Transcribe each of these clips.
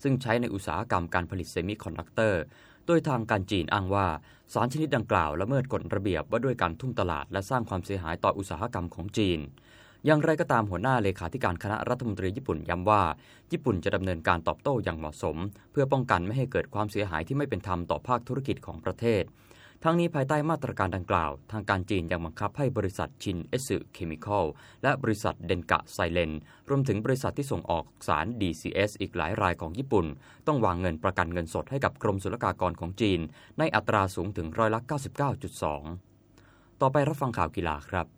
ซึ่งใช้ในอุตสาหกรรมการผลิตเซมิคอนดักเตอร์โดยทางการจีนอ้างว่าสารชนิดดังกล่าวละเมิดกฎระเบียบว่าด้วยการทุ่มตลาดและสร้างความเสียหายต่ออุตสาหกรรมของจีนอย่างไรก็ตามหัวหน้าเลขาธิการคณะรัฐมนตรีญี่ปุ่นย้ำว่าญี่ปุ่นจะดำเนินการตอบโต้อย่างเหมาะสมเพื่อป้องกันไม่ให้เกิดความเสียหายที่ไม่เป็นธรรมต่อภาคธุรกิจของประเทศทั้งนี้ภายใต้มาตรการดังกล่าวทางการจีนยังบังคับให้บริษัทชินเอสึเคมีคอลและบริษัทเดนกะไซเลนรวมถึงบริษัทที่ส่งออกสาร DCS อีกหลายรายของญี่ปุ่นต้องวางเงินประกันเงินสดให้กับกรมศุลกากรของจีนในอัตราสูงถึง99.2%ต่อไปรับฟังข่าวกีฬาครับ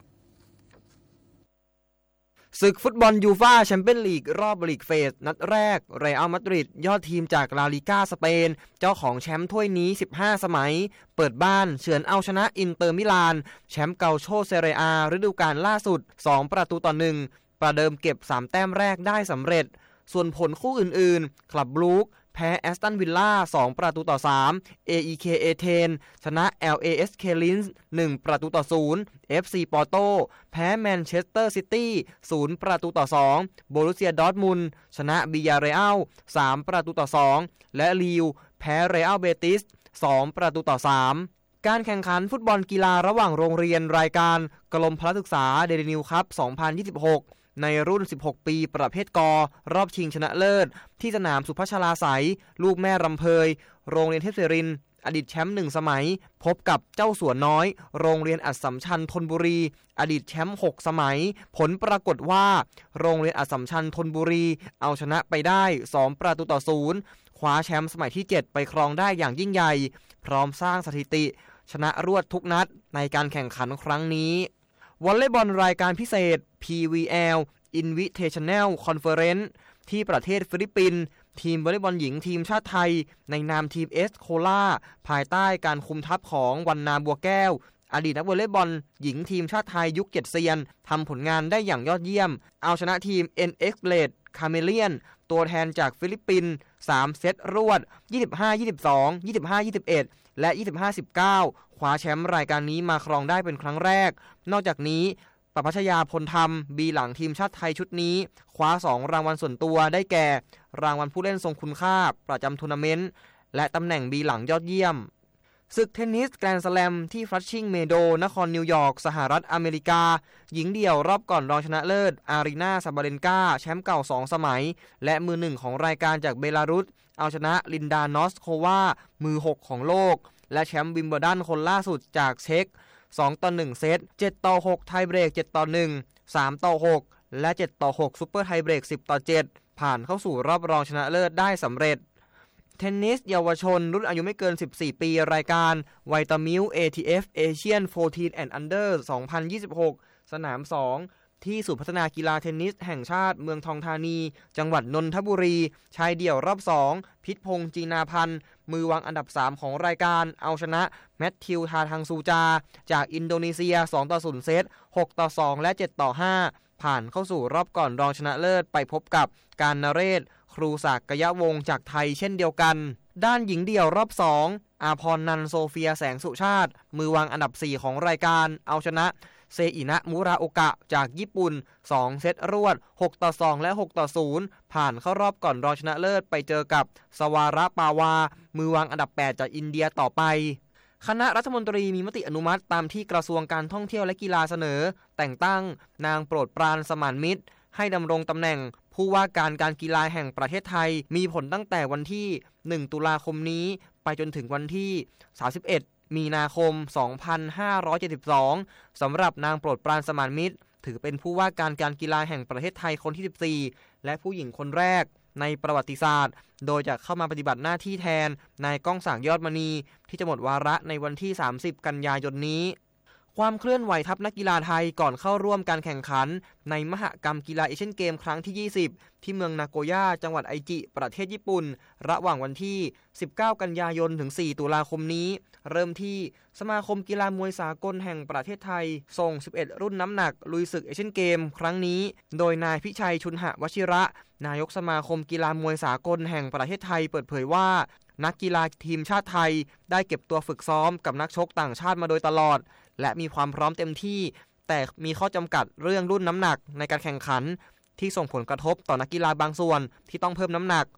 ศึกฟุตบอลยูฟ่าแชมเปี้ยนลีกรอบลีกเฟสนัดแรกเรอัลมาดริดยอดทีมจากลาลิก้าสเปนเจ้าของแชมป์ถ้วยนี้15สมัยเปิดบ้านเฉือนเอาชนะอินเตอร์มิลานแชมป์เกาโชเซเรียอาฤดูกาลล่าสุด2-1ประเดิมเก็บ3แต้มแรกได้สำเร็จส่วนผลคู่อื่นๆคลับบรูคแพ้แอสตันวิลล่า2-3 AEK เอเธนชนะ LASK ลินส์1-0 FC ปอร์โตแพ้แมนเชสเตอร์ซิตี้0-2โบรุสเซียดอร์ทมุนด์ชนะบิยาเรอัล3-2และลีวแพ้เรอัลเบติส2-3การแข่งขันฟุตบอลกีฬาระหว่างโรงเรียนรายการกรมพละศึกษาเดลินิวคัพ2026ในรุ่น16ปีประเภทกรอบชิงชนะเลิศที่สนามสุพัชราไสยลูกแม่รำเพยโรงเรียนเทพศิรินทร์อดีตแชมป์1สมัยพบกับเจ้าสัวน้อยโรงเรียนอัสสัมชัญธนบุรีอดีตแชมป์6สมัยผลปรากฏว่าโรงเรียนอัสสัมชัญธนบุรีเอาชนะไปได้2-0คว้าแชมป์สมัยที่7ไปครองได้อย่างยิ่งใหญ่พร้อมสร้างสถิติชนะรวดทุกนัดในการแข่งขันครั้งนี้วอลเลย์บอลรายการพิเศษ PVL Invitational Conference ที่ประเทศฟิลิปปินส์ทีมวอลเลย์บอลหญิงทีมชาติไทยในนามทีมเอสโคลาภายใต้การคุมทัพของวรรณาบัวแก้วอดีตนักวอลเลย์บอลหญิงทีมชาติไทยยุค7เซียนทำผลงานได้อย่างยอดเยี่ยมเอาชนะทีม NX Blade Chameleon ตัวแทนจากฟิลิปปินส์3เซตรวด 25-22 25-21 และ 25-19 คว้าแชมป์รายการนี้มาครองได้เป็นครั้งแรกนอกจากนี้ประภัชญาพลธรรมบีหลังทีมชาติไทยชุดนี้คว้า2รางวัลส่วนตัวได้แก่รางวัลผู้เล่นทรงคุณค่าประจำทัวร์นาเมนต์และตำแหน่งบีหลังยอดเยี่ยมศึกเทนนิสแกรนด์สแลมที่ฟลัชชิงเมโดนครนิวยอร์กสหรัฐอเมริกาหญิงเดี่ยวรอบก่อนรองชนะเลิศอารีนาซาบาเลนกาแชมป์เก่า2สมัยและมือ1ของรายการจากเบลารุสเอาชนะลินดานอสโความือ6ของโลกและแชมป์วิมเบิลดันคนล่าสุดจากเช็ก2-1เซต7-6ไทยเบรก7-1 3-6และ7-6ซุปเปอร์ไทยเบรก10-7ผ่านเข้าสู่รอบรองชนะเลิศได้สำเร็จเทนนิสเยาวชนรุ่นอายุไม่เกิน14ปีรายการไวตามิล ATF Asian 14 and Under 2026สนาม2ที่ศูนย์พัฒนากีฬาเทนนิสแห่งชาติเมืองทองธานีจังหวัดนนทบุรีชายเดี่ยวรอบ2พิษพงษ์จีนาพันธ์มือวางอันดับ3ของรายการเอาชนะแมทธิวทาทังซูจาจากอินโดนีเซีย2-0เซต6-2และ7-5ผ่านเข้าสู่รอบก่อนรองชนะเลิศไปพบกับการนเรศครูศักดิ์กยะวงศ์จากไทยเช่นเดียวกันด้านหญิงเดี่ยวรอบ2อาพรนันโซเฟียแสงสุชาติมือวางอันดับ4ของรายการเอาชนะเซอินะมุราโอกะจากญี่ปุ่น2เซตรวด6-2และ6-0ผ่านเข้ารอบก่อนรองชนะเลิศไปเจอกับสวาระปาวามือวางอันดับ8จากอินเดียต่อไปคณะรัฐมนตรีมีมติอนุมัติตามที่กระทรวงการท่องเที่ยวและกีฬาเสนอแต่งตั้งนางโปรดปรานสมานมิตรให้ดำรงตำแหน่งผู้ว่าการการกีฬาแห่งประเทศไทยมีผลตั้งแต่วันที่1ตุลาคมนี้ไปจนถึงวันที่31มีนาคม2572สำหรับนางโปรดปรานสมานมิตรถือเป็นผู้ว่าการการกีฬาแห่งประเทศไทยคนที่14และผู้หญิงคนแรกในประวัติศาสตร์โดยจะเข้ามาปฏิบัติหน้าที่แทนนายก้องศักดิ์ยอดมณีที่จะหมดวาระในวันที่30กันยายนนี้ความเคลื่อนไหวทัพนักกีฬาไทยก่อนเข้าร่วมการแข่งขันในมหกรรมกีฬาเอเชียนเกมครั้งที่20ที่เมืองนาโกย่าจังหวัดไอจิประเทศญี่ปุ่นระหว่างวันที่19กันยายนถึง4ตุลาคมนี้เริ่มที่สมาคมกีฬามวยสากลแห่งประเทศไทยส่ง11รุ่นน้ำหนักลุยศึกเอเชียนเกมครั้งนี้โดยนายพิชัยชุนหวชิระนายกสมาคมกีฬามวยสากลแห่งประเทศไทยเปิดเผยว่านักกีฬาทีมชาติไทยได้เก็บตัวฝึกซ้อมกับนักชกต่างชาติมาโดยตลอดและมีความพร้อมเต็มที่แต่มีข้อจำกัดเรื่องรุ่นน้ำหนักในการแข่งขันที่ส่งผลกระทบต่อนักกีฬาบางส่วนที่ต้องเพิ่มน้ำหนัก